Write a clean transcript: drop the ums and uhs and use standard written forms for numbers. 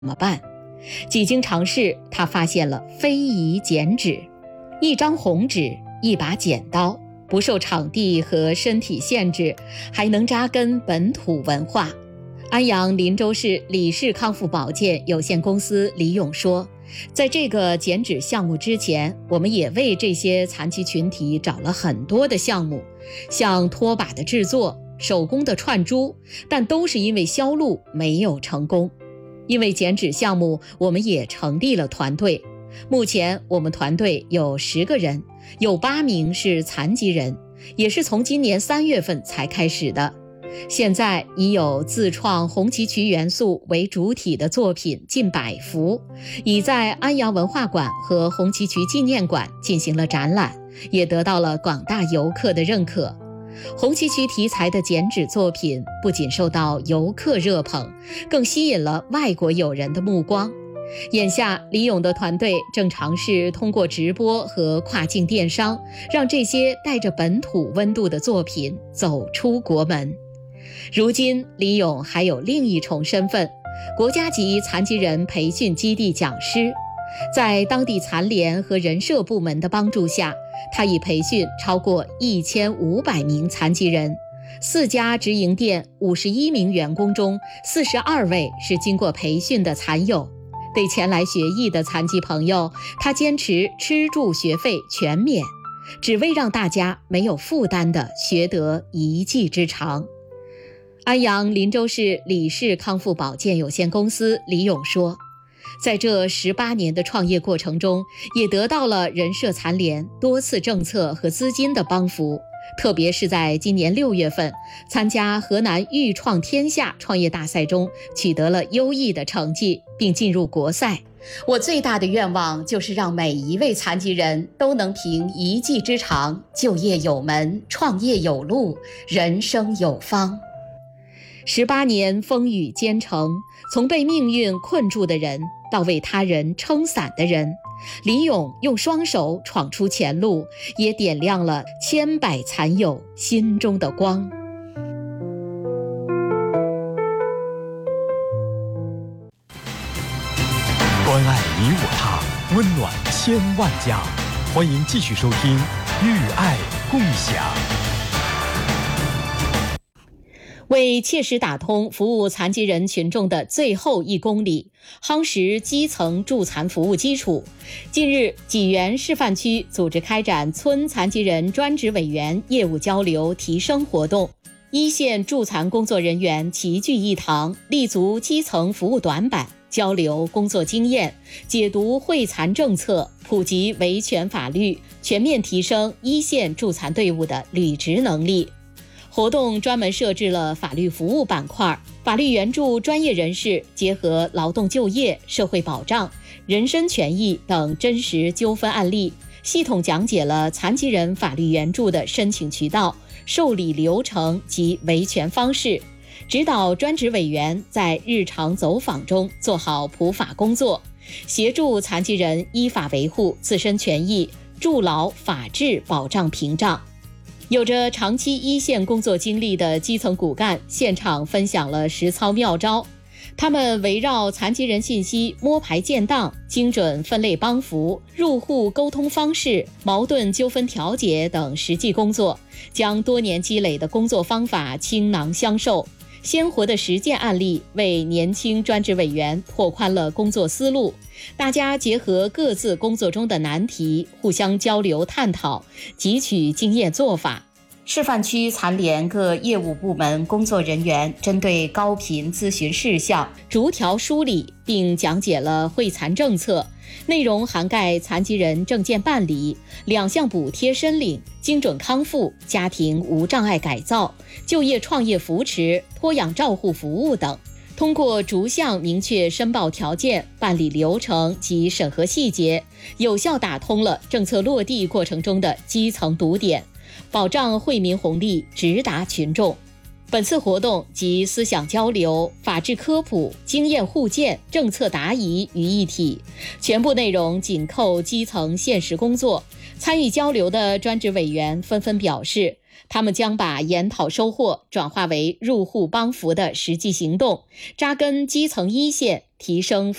么办？几经尝试，他发现了非遗剪纸，一张红纸，一把剪刀，不受场地和身体限制，还能扎根本土文化。安阳林州市李氏康复保健有限公司李勇说，在这个剪纸项目之前，我们也为这些残疾群体找了很多的项目，像拖把的制作、手工的串珠，但都是因为销路没有成功。因为剪纸项目，我们也成立了团队。目前我们团队有10个人，有8名是残疾人，也是从今年3月份才开始的。现在已有自创红旗渠元素为主体的作品近100幅，已在安阳文化馆和红旗渠纪念馆进行了展览，也得到了广大游客的认可。红旗渠题材的剪纸作品不仅受到游客热捧，更吸引了外国友人的目光。眼下李勇的团队正尝试通过直播和跨境电商，让这些带着本土温度的作品走出国门。如今李勇还有另一重身份，国家级残疾人培训基地讲师。在当地残联和人社部门的帮助下，他已培训超过1500名残疾人。4家直营店51名员工中，42位是经过培训的残友。对前来学艺的残疾朋友，他坚持吃住学费全免，只为让大家没有负担地学得一技之长。安阳林州市李氏康复保健有限公司李勇说，在这18年的创业过程中，也得到了人社残联多次政策和资金的帮扶，特别是在今年6月份参加河南豫创天下创业大赛中取得了优异的成绩，并进入国赛。我最大的愿望就是让每一位残疾人都能凭一技之长，就业有门，创业有路，人生有方。18年风雨兼程，从被命运困住的人到为他人撑伞的人，李勇用双手闯出前路，也点亮了千百残友心中的光。 关爱你我他，温暖千万家。欢迎继续收听寓爱共享。 为切实打通服务残疾人群众的最后1公里，夯实基层助残服务基础，近日济源示范区组织开展村残疾人专职委员业务交流提升活动，一线助残工作人员齐聚一堂，立足基层服务短板，交流工作经验，解读惠残政策，普及维权法律，全面提升一线助残队伍的履职能力。活动专门设置了法律服务板块，法律援助专业人士结合劳动就业、社会保障、人身权益等真实纠纷案例，系统讲解了残疾人法律援助的申请渠道、受理流程及维权方式，指导专职委员在日常走访中做好普法工作，协助残疾人依法维护自身权益，筑牢法治保障屏障。有着长期一线工作经历的基层骨干现场分享了实操妙招，他们围绕残疾人信息摸排建档、精准分类帮扶、入户沟通方式、矛盾纠纷调解等实际工作，将多年积累的工作方法倾囊相授，鲜活的实践案例为年轻专职委员拓宽了工作思路。大家结合各自工作中的难题，互相交流探讨，汲取经验做法。示范区残联各业务部门工作人员针对高频咨询事项逐条梳理，并讲解了惠残政策，内容涵盖残疾人证件办理、2项补贴申领、精准康复、家庭无障碍改造、就业创业扶持、托养照护服务等。通过逐项明确申报条件、办理流程及审核细节，有效打通了政策落地过程中的基层堵点，保障惠民红利直达群众。本次活动集思想交流、法治科普、经验互鉴、政策答疑于一体，全部内容紧扣基层现实工作。参与交流的专职委员纷纷表示， 他们将把研讨收获转化为入户帮扶的实际行动，扎根基层一线，提升